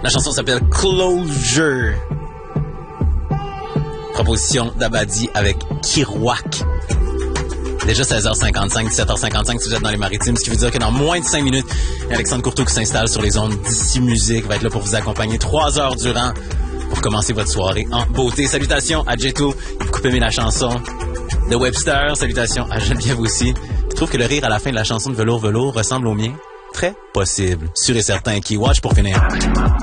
La chanson s'appelle Closure. Proposition d'Abadi avec Kirouac. Déjà 16h55, 17h55 si vous êtes dans les maritimes, ce qui veut dire que dans moins de 5 minutes, Alexandre Courteau qui s'installe sur les ondes d'Ici Musique va être là pour vous accompagner 3 heures durant pour commencer votre soirée en beauté. Salutations à Jeto, il coupe aimer la chanson de Webster. Salutations à Geneviève aussi. Tu trouves que le rire à la fin de la chanson de Velours Velours ressemble au mien? Très possible. Sûr et certain. Keywatch pour finir.